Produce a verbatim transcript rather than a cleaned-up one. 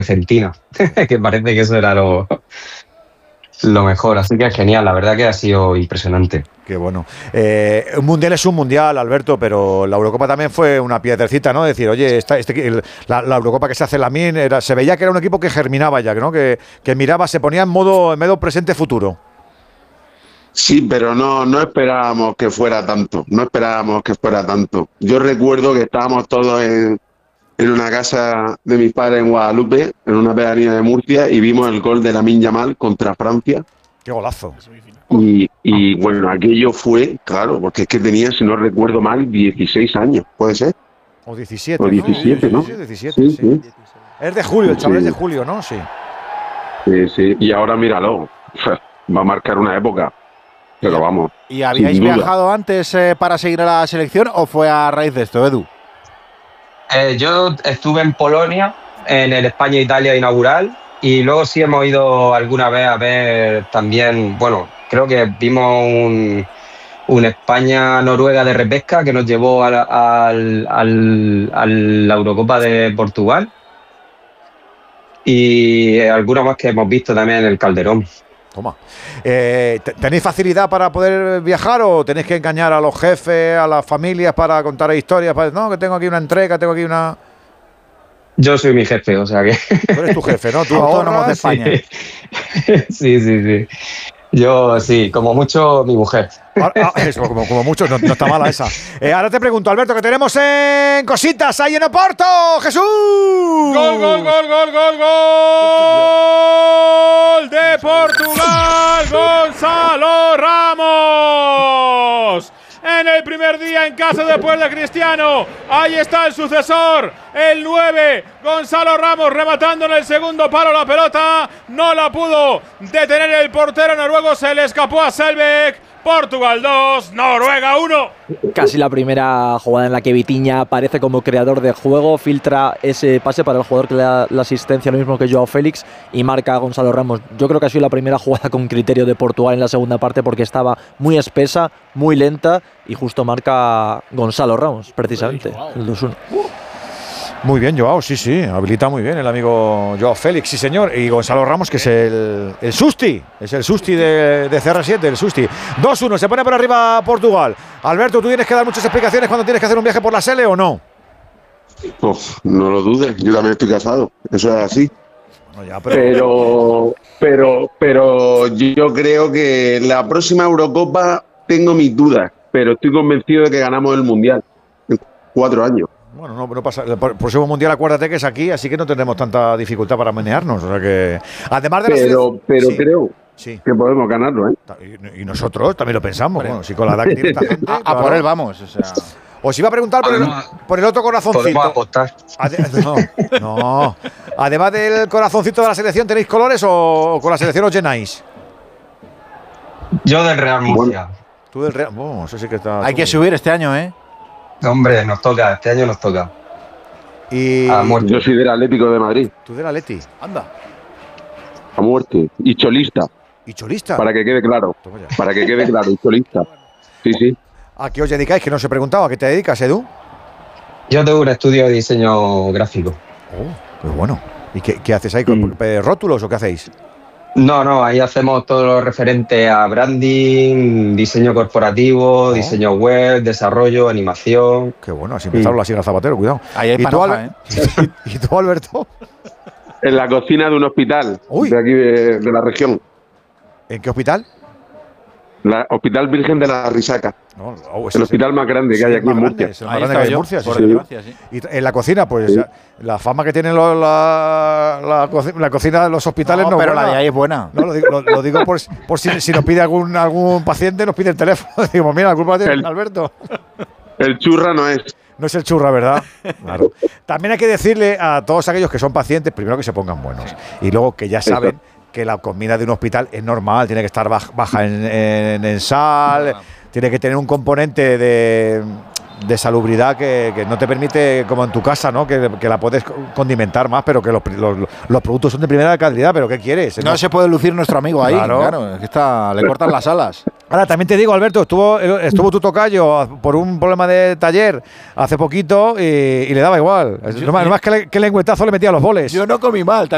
Argentina, que parece que eso era lo, lo mejor. Así que es genial, la verdad que ha sido impresionante. Qué bueno. Eh, un mundial es un mundial, Alberto, pero la Eurocopa también fue una piedrecita, ¿no? Es decir, oye, esta, este, el, la, la Eurocopa que se hace en la M I N, era, se veía que era un equipo que germinaba ya, ¿no? Que, que miraba, se ponía en modo, en modo presente-futuro. Sí, pero no, no esperábamos que fuera tanto, no esperábamos que fuera tanto. Yo recuerdo que estábamos todos en, en una casa de mis padres en Guadalupe, en una pedanía de Murcia, y vimos el gol de Lamine Yamal contra Francia. ¡Qué golazo! Y, y bueno, aquello fue, claro, porque es que tenía, si no recuerdo mal, dieciséis años, ¿puede ser? O diecisiete. O diecisiete, ¿no? Sí, diecisiete, sí, sí. Sí. Es de julio, el chaval sí. Es de julio, ¿no? Sí. Sí, sí. Y ahora míralo, va a marcar una época. Pero vamos. ¿Y habíais viajado antes eh, para seguir a la selección o fue a raíz de esto, Edu? Eh, yo estuve en Polonia, en el España-Italia inaugural, y luego sí hemos ido alguna vez a ver también, bueno, creo que vimos un, un España-Noruega de repesca que nos llevó a, a, a, a la Eurocopa de Portugal, y alguna más que hemos visto también en el Calderón. Toma. Eh, ¿Tenéis facilidad para poder viajar o tenéis que engañar a los jefes, a las familias para contar historias? Para, no, que tengo aquí una entrega, tengo aquí una... Yo soy mi jefe, o sea que... Tú eres tu jefe, ¿no? Tú autónomo de España. Sí, sí, sí. Yo sí, como mucho mi mujer. Ah, ah, eso, como, como mucho, no, no está mala esa. Eh, ahora te pregunto, Alberto, que tenemos en cositas ahí en Oporto. ¡Jesús! ¡Gol, gol, gol, gol, gol, gol! ¡De Portugal! ¡Gonzalo Ramos! En el primer día en casa después de Cristiano. Ahí está el sucesor, el nueve, Gonzalo Ramos, rematando en el segundo palo la pelota. No la pudo detener el portero noruego, se le escapó a Selbekk. Portugal dos, Noruega uno. Casi la primera jugada en la que Vitinha aparece como creador de juego, filtra ese pase para el jugador que le da la asistencia, lo mismo que Joao Félix, y marca a Gonzalo Ramos. Yo creo que ha sido la primera jugada con criterio de Portugal en la segunda parte porque estaba muy espesa, muy lenta, y justo marca Gonzalo Ramos, precisamente, el dos uno. Muy bien, Joao, sí, sí, habilita muy bien el amigo Joao Félix, sí señor, y Gonzalo Ramos, que es el, el Susti, es el Susti de, de C R siete, el Susti. dos uno, se pone por arriba Portugal. Alberto, ¿tú tienes que dar muchas explicaciones cuando tienes que hacer un viaje por la Sele o no? Uf, no lo dudes, yo también estoy casado, eso es así. Bueno, ya, pero... pero, pero, pero yo creo que la próxima Eurocopa tengo mis dudas, pero estoy convencido de que ganamos el Mundial en cuatro años. Bueno, no, no pasa. El próximo mundial, acuérdate que es aquí, así que no tendremos tanta dificultad para menearnos. O sea que, además de pero, las... pero sí, creo sí. que podemos ganarlo, ¿eh? Y, y nosotros también lo pensamos. Bueno, si con la edad que tiene esta gente. A, a por él vamos. O sea. Os iba a preguntar por el, por el otro corazoncito. Podemos apostar. Ade- no, no. Además del corazoncito de la selección, ¿tenéis colores o con la selección os llenáis? Yo del Real Murcia. Bueno, tú del Real. Bueno, eso sí que está. Hay que subir este año, ¿eh? Hombre, nos toca, este año nos toca. Y a muerte. Yo soy del Atlético de Madrid. ¿Tú del Atleti? Anda. A muerte. Y cholista. ¿Y cholista? Para que quede claro. Para que quede claro, y cholista. Sí, sí. ¿A qué os dedicáis? Que no os he preguntado. ¿A qué te dedicas, Edu? Yo tengo un estudio de diseño gráfico. Oh, qué bueno. ¿Y qué, qué haces ahí? ¿Con mm. rótulos o qué hacéis? No, no, ahí hacemos todo lo referente a branding, diseño corporativo, oh. diseño web, desarrollo, animación. Qué bueno, así empezaron las Siglas Zapatero, cuidado. Ahí hay ¿Y, panoja, tú, Al- ¿eh? ¿Y tú, Alberto? En la cocina de un hospital. Uy. De aquí de, de la región. ¿En qué hospital? La Hospital Virgen de la Risaca. No, oh, el hospital es más grande que hay aquí en Murcia. Es el más grande que hay en Murcia, sí, sí. Gracia, sí. Y en la cocina, pues sí. la fama que tiene lo, la, la, la cocina de los hospitales no, no pero buena. la de ahí es buena. No, lo digo, lo, lo digo por, por si, si nos pide algún algún paciente, nos pide el teléfono. Digo, mira, la culpa tiene el, Alberto. El churra no es. No es el churra, ¿verdad? Claro. También hay que decirle a todos aquellos que son pacientes, primero que se pongan buenos. Sí. Y luego que ya saben Eso. que la comida de un hospital es normal, tiene que estar baja, baja en, en, en sal, ah. tiene que tener un componente de, de salubridad que, que no te permite, como en tu casa, ¿no? Que, que la puedes condimentar más, pero que los, los, los productos son de primera calidad. ¿Pero qué quieres? No, no se puede lucir nuestro amigo ahí, claro, claro, es que está, le cortan las alas. Ahora, también te digo, Alberto, estuvo, estuvo tu tocayo por un problema de taller hace poquito y, y le daba igual. No más, no más que, le, que lengüetazo le metía los goles. Yo no comí mal.